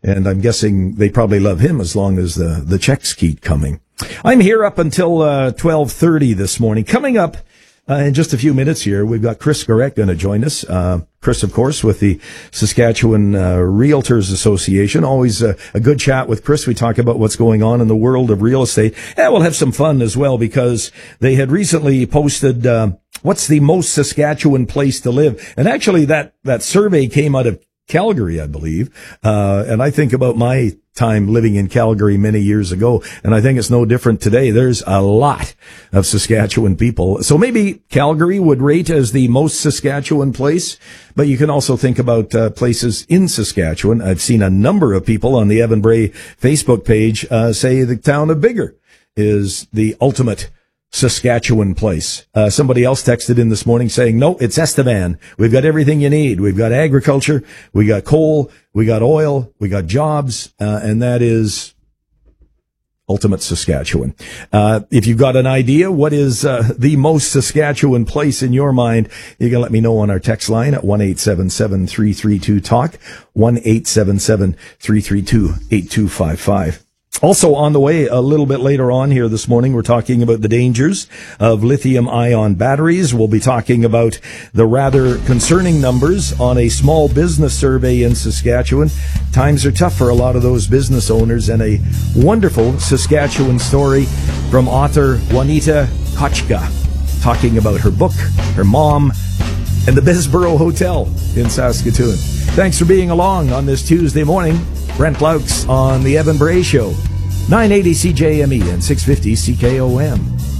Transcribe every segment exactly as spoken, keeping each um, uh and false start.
And I'm guessing they probably love him as long as the, the checks keep coming. I'm here up until uh, twelve thirty this morning. Coming up uh, in just a few minutes here, we've got Chris Garrett going to join us. Uh, Chris, of course, with the Saskatchewan uh, Realtors Association. Always uh, a good chat with Chris. We talk about what's going on in the world of real estate. And we'll have some fun as well because they had recently posted uh, what's the most Saskatchewan place to live. And actually that, that survey came out of Calgary, I believe. Uh, and I think about my time living in Calgary many years ago, and I think it's no different today. There's a lot of Saskatchewan people. So maybe Calgary would rate as the most Saskatchewan place, but you can also think about uh, places in Saskatchewan. I've seen a number of people on the Evan Bray Facebook page uh, say the town of Biggar is the ultimate Saskatchewan place. Uh, somebody else texted in this morning saying, no, it's Estevan. We've got everything you need. We've got agriculture. We got coal. We got oil. We got jobs. Uh, and that is ultimate Saskatchewan. Uh, if you've got an idea, what is uh, the most Saskatchewan place in your mind, you can let me know on our text line at one eight seven seven, three three two, talk, one eight seven seven, three three two, eight two five five. Also on the way a little bit later on here this morning, we're talking about the dangers of lithium-ion batteries. We'll be talking about the rather concerning numbers on a small business survey in Saskatchewan. Times are tough for a lot of those business owners, and a wonderful Saskatchewan story from author Juanita Kochka, talking about her book, her mom, and the Bessborough Hotel in Saskatoon. Thanks for being along on this Tuesday morning. Brent Laux on the Evan Bray Show, nine eighty C J M E and six fifty C K O M.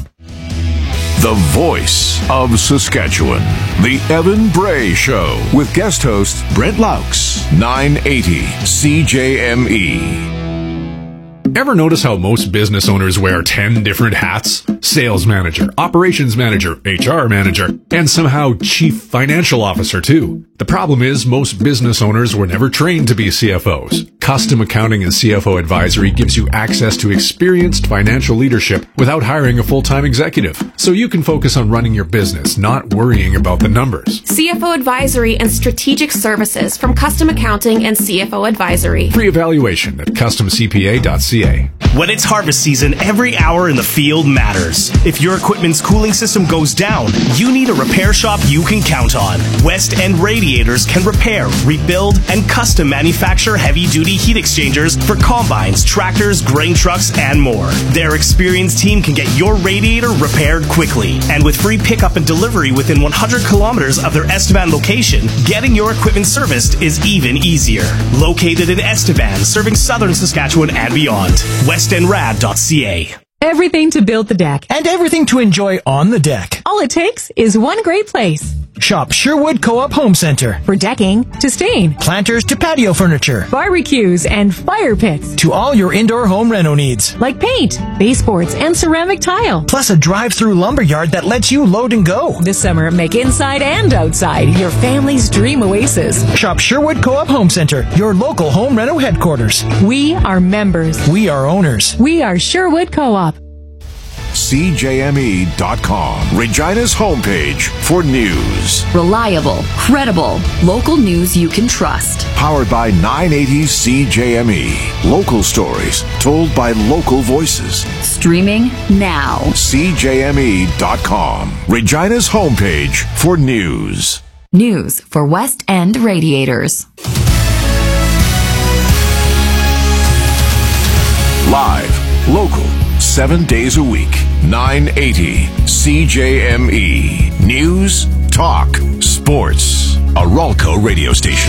The voice of Saskatchewan, the Evan Bray Show, with guest host Brent Laux, nine eighty C J M E. Ever notice how most business owners wear ten different hats? Sales manager, operations manager, H R manager, and somehow chief financial officer too. The problem is most business owners were never trained to be C F Os. Custom Accounting and C F O Advisory gives you access to experienced financial leadership without hiring a full-time executive. So you can focus on running your business, not worrying about the numbers. C F O Advisory and Strategic Services from Custom Accounting and C F O Advisory. Free evaluation at custom c p a dot c a. When it's harvest season, every hour in the field matters. If your equipment's cooling system goes down, you need a repair shop you can count on. West End Radiators can repair, rebuild, and custom manufacture heavy-duty heat exchangers for combines, tractors, grain trucks, and more. Their experienced team can get your radiator repaired quickly. And with free pickup and delivery within one hundred kilometers of their Estevan location, getting your equipment serviced is even easier. Located in Estevan, serving southern Saskatchewan and beyond. west end rad dot c a. Everything to build the deck. And everything to enjoy on the deck. All it takes is one great place. Shop Sherwood Co-op Home Center. For decking to stain, planters to patio furniture, barbecues and fire pits, to all your indoor home reno needs, like paint, baseboards, and ceramic tile. Plus a drive-through lumberyard that lets you load and go. This summer, make inside and outside your family's dream oasis. Shop Sherwood Co-op Home Center, your local home reno headquarters. We are members. We are owners. We are Sherwood Co-op. C J M E dot com, Regina's homepage for news. Reliable, credible, local news you can trust. Powered by nine eighty C J M E. Local stories told by local voices. Streaming now. C J M E dot com, Regina's homepage for news. News for West End Radiators. Live, local, seven days a week. nine eighty C J M E. News, talk, sports. A Ralco radio station.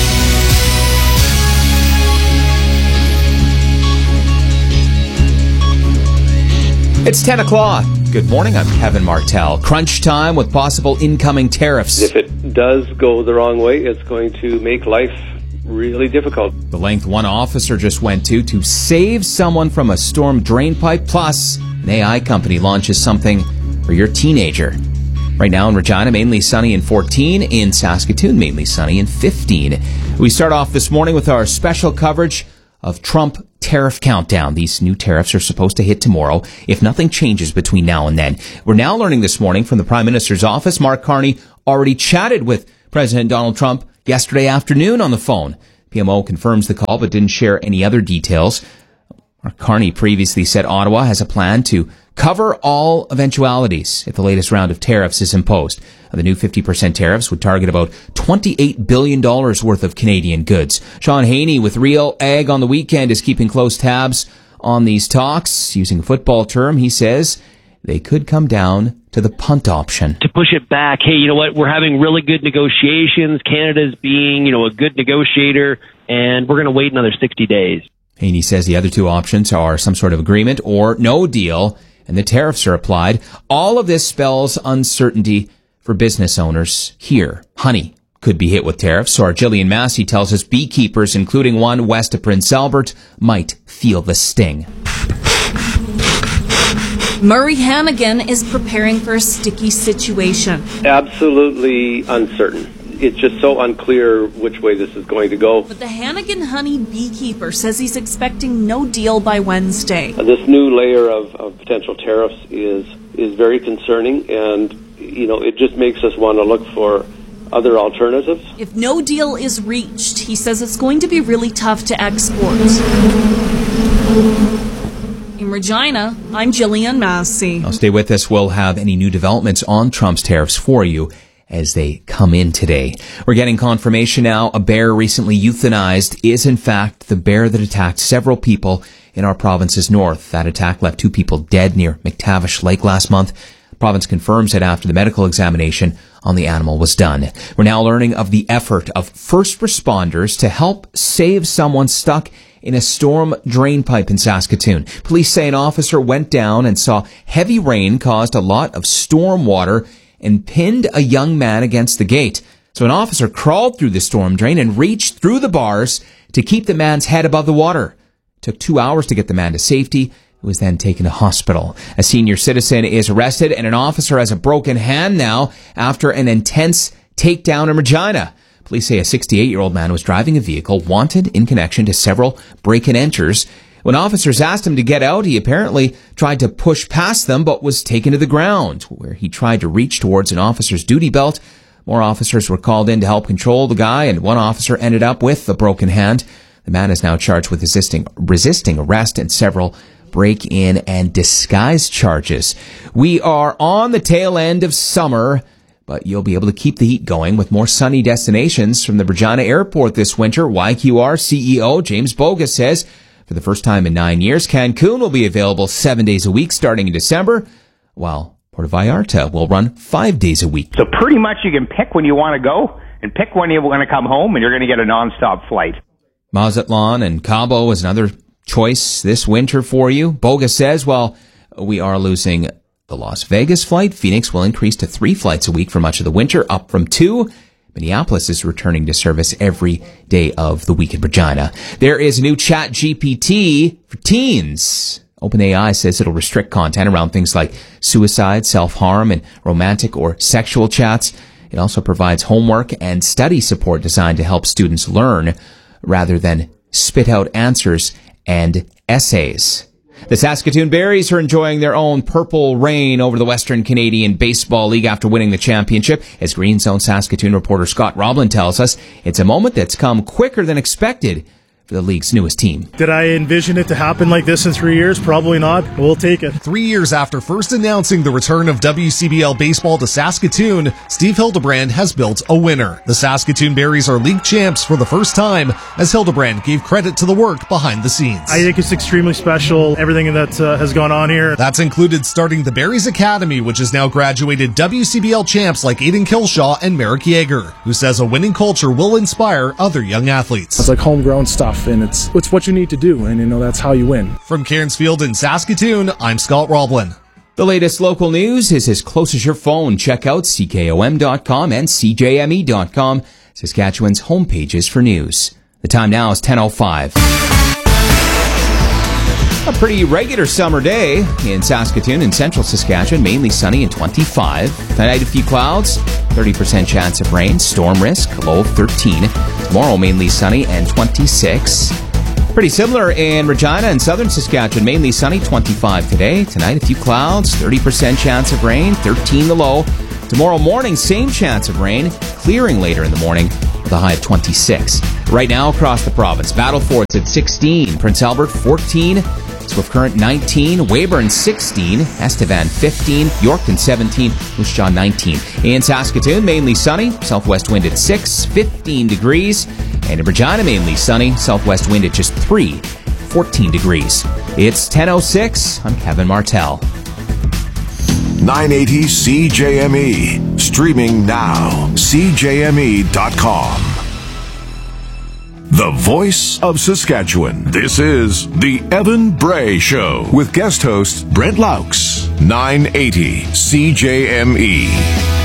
It's ten o'clock. Good morning, I'm Kevin Martell. Crunch time with possible incoming tariffs. If it does go the wrong way, it's going to make life really difficult. The length one officer just went to to save someone from a storm drain pipe. Plus, an A I company launches something for your teenager. Right now in Regina, mainly sunny and fourteen. In Saskatoon, mainly sunny and fifteen. We start off this morning with our special coverage of Trump tariff countdown. These new tariffs are supposed to hit tomorrow if nothing changes between now and then. We're now learning this morning from the Prime Minister's office. Mark Carney already chatted with President Donald Trump yesterday afternoon on the phone. P M O confirms the call but didn't share any other details. Mark Carney previously said Ottawa has a plan to cover all eventualities if the latest round of tariffs is imposed. The new fifty percent tariffs would target about twenty-eight billion dollars worth of Canadian goods. Sean Haney with Real Ag on the weekend is keeping close tabs on these talks. Using a football term, he says they could come down to the punt option. To push it back, hey, you know what, we're having really good negotiations. Canada's being, you know, a good negotiator, and we're going to wait another sixty days. Haney says the other two options are some sort of agreement or no deal, and the tariffs are applied. All of this spells uncertainty for business owners here. Honey could be hit with tariffs, so our Jillian Massey tells us beekeepers, including one west of Prince Albert, might feel the sting. Murray Hannigan is preparing for a sticky situation. Absolutely uncertain. It's just so unclear which way this is going to go. But the Hannigan honey beekeeper says he's expecting no deal by Wednesday. Uh, this new layer of, of potential tariffs is is very concerning, and you know it just makes us want to look for other alternatives. If no deal is reached, he says it's going to be really tough to export. In Regina, I'm Jillian Massey. Now stay with us. We'll have any new developments on Trump's tariffs for you as they come in today. We're getting confirmation now a bear recently euthanized is in fact the bear that attacked several people in our province's north. That attack left two people dead near McTavish Lake last month. The province confirms that after the medical examination on the animal was done. We're now learning of the effort of first responders to help save someone stuck in a storm drain pipe in Saskatoon. Police say an officer went down and saw heavy rain caused a lot of storm water and pinned a young man against the gate. So an officer crawled through the storm drain and reached through the bars to keep the man's head above the water. It took two hours to get the man to safety. He was then taken to hospital. A senior citizen is arrested and an officer has a broken hand now after an intense takedown in Regina. Police say a sixty-eight-year-old man was driving a vehicle wanted in connection to several break-and-enters. When officers asked him to get out, he apparently tried to push past them, but was taken to the ground, where he tried to reach towards an officer's duty belt. More officers were called in to help control the guy, and one officer ended up with a broken hand. The man is now charged with resisting, resisting arrest and several break-in and disguise charges. We are on the tail end of summer, but you'll be able to keep the heat going with more sunny destinations from the Regina Airport this winter. Y Q R C E O James Bogus says, for the first time in nine years, Cancun will be available seven days a week starting in December, while Puerto Vallarta will run five days a week. So pretty much you can pick when you want to go and pick when you want to come home, and you're going to get a nonstop flight. Mazatlan and Cabo is another choice this winter for you. Bogus says, well, we are losing the Las Vegas flight. Phoenix will increase to three flights a week for much of the winter, up from two. Minneapolis is returning to service every day of the week in Regina. There is a new Chat G P T for teens. OpenAI says it'll restrict content around things like suicide, self-harm, and romantic or sexual chats. It also provides homework and study support designed to help students learn rather than spit out answers and essays. The Saskatoon Berries are enjoying their own purple rain over the Western Canadian Baseball League after winning the championship. As Green Zone Saskatoon reporter Scott Roblin tells us, it's a moment that's come quicker than expected for the league's newest team. Did I envision it to happen like this in three years? Probably not. We'll take it. Three years after first announcing the return of W C B L baseball to Saskatoon, Steve Hildebrand has built a winner. The Saskatoon Berries are league champs for the first time, as Hildebrand gave credit to the work behind the scenes. I think it's extremely special, everything that uh, has gone on here. That's included starting the Berries Academy, which has now graduated W C B L champs like Aiden Kilshaw and Merrick Yeager, who says a winning culture will inspire other young athletes. It's like homegrown stuff. And it's it's what you need to do, and you know that's how you win. From Cairnsfield in Saskatoon, I'm Scott Roblin. The latest local news is as close as your phone. Check out C K O M dot com and C J M E dot com, Saskatchewan's homepages for news. The time now is ten oh five. A pretty regular summer day in Saskatoon and central Saskatchewan, mainly sunny and twenty-five. Tonight a few clouds, thirty percent chance of rain, storm risk, low of thirteen. Tomorrow mainly sunny and twenty-six. Pretty similar in Regina and southern Saskatchewan, mainly sunny, twenty-five today. Tonight a few clouds, thirty percent chance of rain, thirteen the low. Tomorrow morning, same chance of rain, clearing later in the morning, with a high of twenty-six. Right now across the province, Battleford's at sixteen, Prince Albert fourteen, Swift Current nineteen, Weyburn sixteen, Estevan fifteen, Yorkton seventeen, Moose Jaw nineteen. In Saskatoon, mainly sunny, southwest wind at six, fifteen degrees. And in Regina, mainly sunny, southwest wind at just three, fourteen degrees. It's ten oh six. I'm Kevin Martell. nine eighty C J M E. Streaming now. C J M E dot com. The voice of Saskatchewan. This is The Evan Bray Show with guest host Brent Laux. nine eighty C J M E.